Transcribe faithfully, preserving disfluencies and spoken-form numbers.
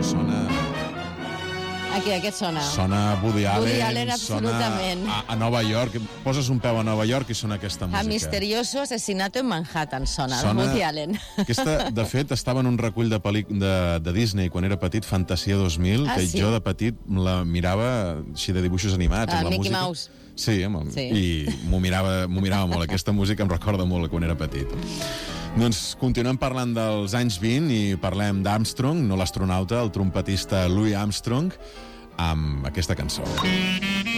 sona... Aquí, aquest sona. Sona Woody Allen, Woody Allen, absolutament. Sona a, a Nova York. Poses un peu a Nova York i sona aquesta música. A Misterioso Asesinato en Manhattan sona, Sona... Woody Allen. Aquesta, de fet, estava en un recull de, pel·lic... de, de Disney quan era petit, Fantasia dos mil, Ah, que sí? jo de petit la mirava així de dibuixos animats. Ah, amb la Mickey música. Mouse. Sí, amb... Sí. i m'ho mirava, m'ho mirava molt. Aquesta música em recorda molt quan era petit. Doncs continuem parlant dels anys vint i parlem d'Armstrong, no l'astronauta, el trompetista Louis Armstrong, amb aquesta cançó.